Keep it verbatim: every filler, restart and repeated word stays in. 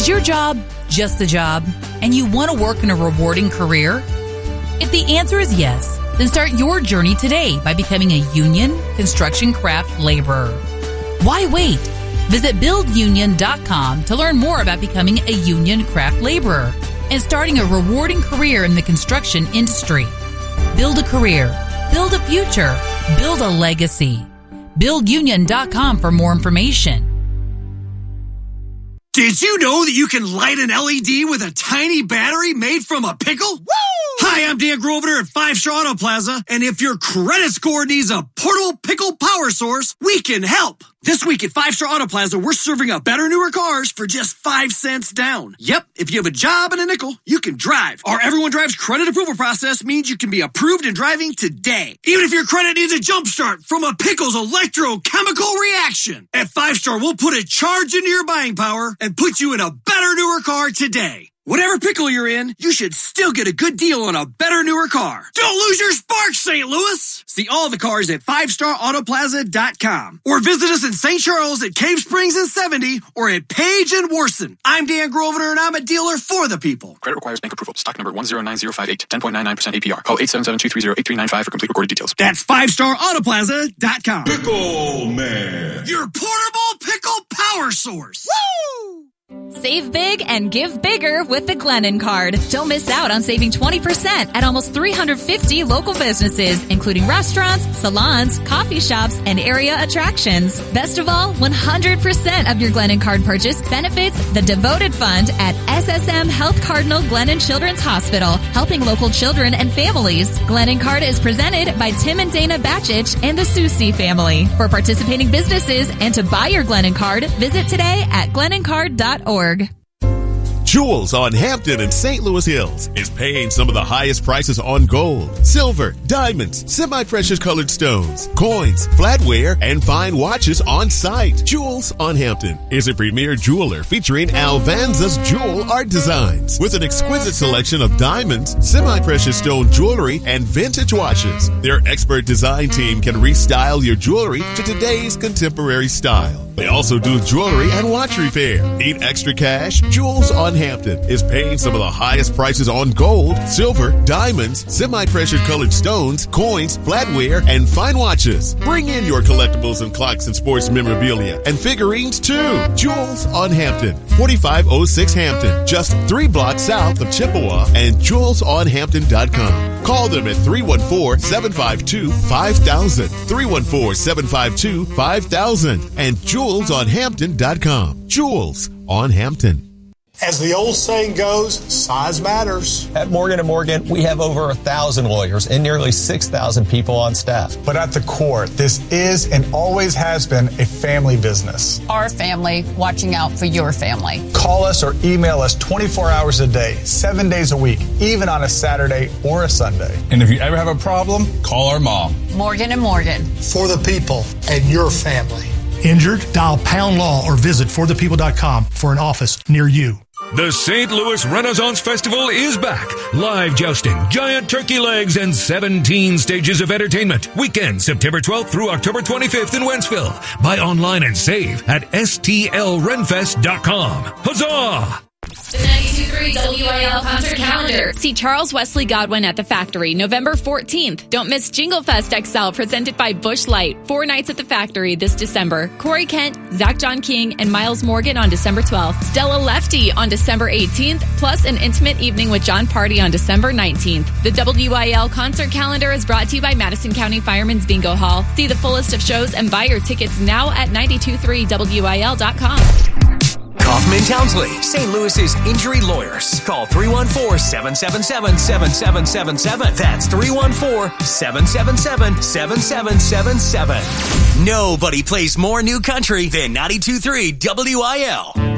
Is your job just a job, and you want to work in a rewarding career? If the answer is yes, then start your journey today by becoming a union construction craft laborer. Why wait? Visit build union dot com to learn more about becoming a union craft laborer and starting a rewarding career in the construction industry. Build a career, build a future, build a legacy. build union dot com for more information. Did you know that you can light an L E D with a tiny battery made from a pickle? Woo! Hi, I'm Dan Grosvenor at Five Star Auto Plaza, and if your credit score needs a portable pickle power source, we can help. This week at Five Star Auto Plaza, we're serving up better, newer cars for just five cents down. Yep, if you have a job and a nickel, you can drive. Our Everyone Drives credit approval process means you can be approved and driving today. Even if your credit needs a jump start from a pickle's electrochemical reaction. At Five Star, we'll put a charge into your buying power and put you in a better, newer car today. Whatever pickle you're in, you should still get a good deal on a better, newer car. Don't lose your spark, Saint Louis! See all the cars at five star auto plaza dot com. Or visit us in Saint Charles at Cave Springs and seventy or at Page and Worson. I'm Dan Grosvenor and I'm a dealer for the people. Credit requires bank approval. Stock number one zero nine zero five eight. ten point nine nine percent A P R. Call eight seven seven, two three zero, eight three nine five for complete recorded details. That's five star auto plaza dot com. Pickle Man. Your portable pickle power source. Woo! Save big and give bigger with the Glennon Card. Don't miss out on saving twenty percent at almost three hundred fifty local businesses, including restaurants, salons, coffee shops, and area attractions. Best of all, one hundred percent of your Glennon Card purchase benefits the Devoted Fund at S S M Health Cardinal Glennon Children's Hospital, helping local children and families. Glennon Card is presented by Tim and Dana Batchich and the Susi family. For participating businesses and to buy your Glennon Card, visit today at glennon card dot org. Jewels on Hampton and Saint Louis Hills is paying some of the highest prices on gold, silver, diamonds, semi-precious colored stones, coins, flatware, and fine watches on site. Jewels on Hampton is a premier jeweler featuring Alvanza's jewel art designs with an exquisite selection of diamonds, semi-precious stone jewelry, and vintage watches. Their expert design team can restyle your jewelry to today's contemporary style. They also do jewelry and watch repair. Need extra cash? Jewels on Hampton is paying some of the highest prices on gold, silver, diamonds, semi-precious colored stones, coins, flatware, and fine watches. Bring in your collectibles and clocks and sports memorabilia and figurines too. Jewels on Hampton, forty-five oh six Hampton, just three blocks south of Chippewa, and jewels on hampton dot com. Call them at three one four, seven five two, five thousand, three one four, seven five two, five thousand, and jewels on hampton dot com. Jewels on Hampton. As the old saying goes, size matters. At Morgan and Morgan, we have over a thousand lawyers and nearly six thousand people on staff. But at the core, this is and always has been a family business. Our family watching out for your family. Call us or email us twenty-four hours a day, seven days a week, even on a Saturday or a Sunday. And if you ever have a problem, call our mom. Morgan and Morgan. For the people and your family. Injured? Dial Pound Law or visit for the people dot com for an office near you. The Saint Louis Renaissance Festival is back. Live jousting, giant turkey legs, and seventeen stages of entertainment. Weekend, September twelfth through October twenty-fifth in Wentzville. Buy online and save at S T L renfest dot com. Huzzah! The ninety-two point three W I L concert calendar. See Charles Wesley Godwin at the Factory, November fourteenth. Don't miss Jingle Fest X L presented by Busch Light. Four nights at the Factory this December. Corey Kent, Zach John King, and Miles Morgan on December twelfth. Stella Lefty on December eighteenth, plus an intimate evening with John Party on December nineteenth. The W I L concert calendar is brought to you by Madison County Firemen's Bingo Hall. See the fullest of shows and buy your tickets now at nine two three W I L dot com. Kaufman Townsley, Saint Louis's injury lawyers. Call three one four, seven seven seven, seven seven seven seven. That's three one four, seven seven seven, seven seven seven seven. Nobody plays more new country than ninety-two point three W I L.